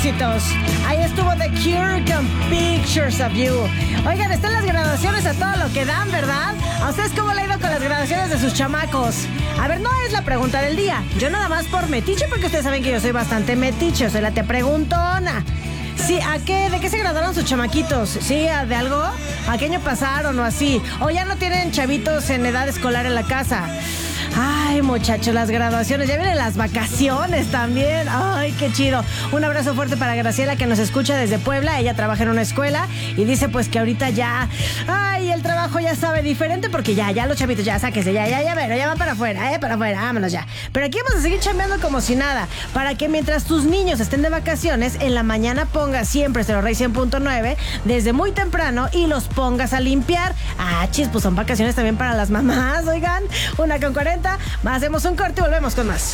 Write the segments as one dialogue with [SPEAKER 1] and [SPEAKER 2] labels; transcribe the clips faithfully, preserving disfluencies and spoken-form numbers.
[SPEAKER 1] éxitos. Ahí estuvo The Cure con Pictures of You. Oigan, están las graduaciones a todo lo que dan, ¿verdad? ¿A ustedes cómo le ha ido con las graduaciones de sus chamacos? A ver, no es la pregunta del día. Yo nada más por metiche, porque ustedes saben que yo soy bastante metiche. O sea, la te preguntona. Sí, ¿a qué? ¿De qué se graduaron sus chamaquitos? ¿Sí? ¿De algo? ¿A qué año pasaron o así? ¿O ya no tienen chavitos en edad escolar en la casa? Ay, muchachos, las graduaciones. Ya vienen las vacaciones también. Ay, qué chido. Un abrazo fuerte para Graciela, que nos escucha desde Puebla. Ella trabaja en una escuela y dice pues que ahorita ya... Ay, el trabajo ya sabe diferente porque ya, ya los chavitos, ya sáquese, ya, ya, ya, pero ya van para afuera, eh, para afuera, vámonos ya. Pero aquí vamos a seguir chambeando como si nada, para que mientras tus niños estén de vacaciones, en la mañana pongas siempre Stereo Rey cien punto nueve desde muy temprano y los pongas a limpiar. Ah, chis, pues son vacaciones también para las mamás, oigan. Una con cuarenta, hacemos un corte y volvemos con más.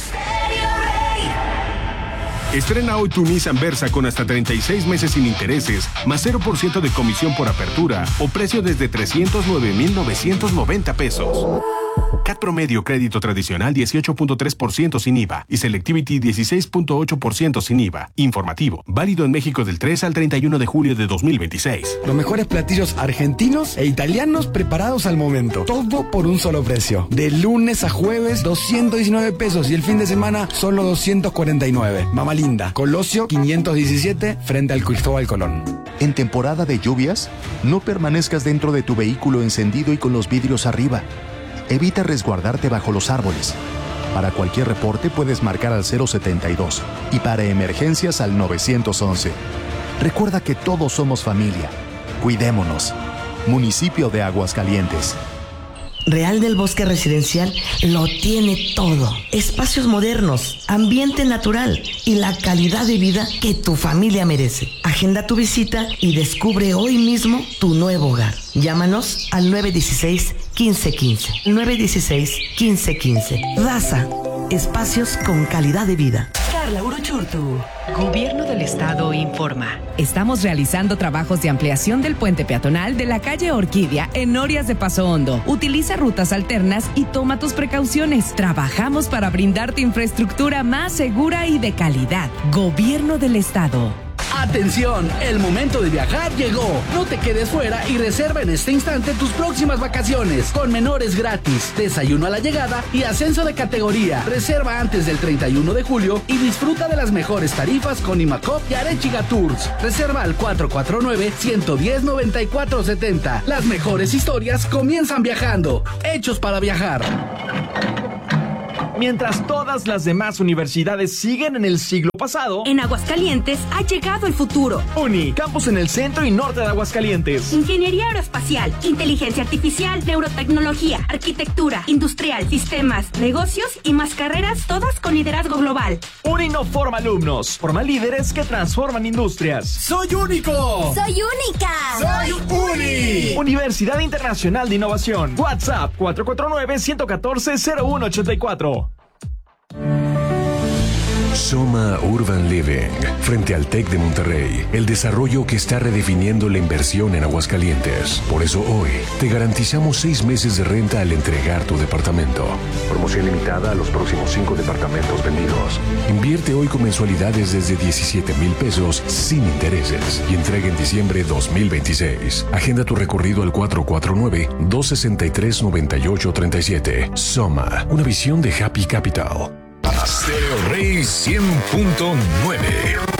[SPEAKER 2] Estrena hoy tu Nissan Versa con hasta treinta y seis meses sin intereses, más cero por ciento de comisión por apertura o precio desde trescientos nueve mil novecientos noventa pesos. C A T promedio crédito tradicional dieciocho punto tres por ciento sin I V A y Selectivity dieciséis punto ocho por ciento sin I V A. Informativo, válido en México del tres al treinta y uno de julio de dos mil veintiséis.
[SPEAKER 3] Los mejores platillos argentinos e italianos preparados al momento. Todo por un solo precio. De lunes a jueves, doscientos diecinueve pesos y el fin de semana, solo doscientos cuarenta y nueve. Mama Linda, Colosio quinientos diecisiete, frente al Cristóbal Colón.
[SPEAKER 4] En temporada de lluvias, no permanezcas dentro de tu vehículo encendido y con los vidrios arriba. Evita resguardarte bajo los árboles. Para cualquier reporte puedes marcar al cero setenta y dos y para emergencias al nueve once. Recuerda que todos somos familia. Cuidémonos. Municipio de Aguascalientes.
[SPEAKER 5] Real del Bosque Residencial lo tiene todo. Espacios modernos, ambiente natural y la calidad de vida que tu familia merece. Agenda tu visita y descubre hoy mismo tu nuevo hogar. Llámanos al nueve uno seis, uno cinco uno cinco. nueve uno seis, uno cinco uno cinco. Raza, espacios con calidad de vida.
[SPEAKER 6] Carla Uruchurtu. Gobierno del Estado informa. Estamos realizando trabajos de ampliación del puente peatonal de la calle Orquídea en Norias de Paso Hondo. Utiliza rutas alternas y toma tus precauciones. Trabajamos para brindarte infraestructura más segura y de calidad. Gobierno del Estado.
[SPEAKER 7] ¡Atención! El momento de viajar llegó. No te quedes fuera y reserva en este instante tus próximas vacaciones con menores gratis, desayuno a la llegada y ascenso de categoría. Reserva antes del treinta y uno de julio y disfruta de las mejores tarifas con Imacop y Arechiga Tours. Reserva al cuatro cuatro nueve, uno uno cero, nueve cuatro siete cero. Las mejores historias comienzan viajando. Hechos para viajar.
[SPEAKER 8] Mientras todas las demás universidades siguen en el siglo pasado,
[SPEAKER 9] en Aguascalientes ha llegado el futuro.
[SPEAKER 8] Uni, campus en el centro y norte de Aguascalientes.
[SPEAKER 9] Ingeniería aeroespacial, inteligencia artificial, neurotecnología, arquitectura, industrial, sistemas, negocios y más carreras, todas con liderazgo global.
[SPEAKER 8] Uni no forma alumnos, forma líderes que transforman industrias.
[SPEAKER 7] ¡Soy único!
[SPEAKER 10] ¡Soy única!
[SPEAKER 7] ¡Soy Uni!
[SPEAKER 8] Universidad Internacional de Innovación. WhatsApp cuatro cuatro nueve, uno uno cuatro, cero uno ocho cuatro.
[SPEAKER 11] Soma Urban Living, frente al TEC de Monterrey, el desarrollo que está redefiniendo la inversión en Aguascalientes. Por eso hoy te garantizamos seis meses de renta al entregar tu departamento. Promoción limitada a los próximos cinco departamentos vendidos. Invierte hoy con mensualidades desde diecisiete mil pesos sin intereses y entrega en diciembre dos mil veintiséis. Agenda tu recorrido al cuatro cuatro nueve, dos seis tres, nueve ocho tres siete. Soma, una visión de Happy Capital.
[SPEAKER 12] Stereo Rey cien punto nueve.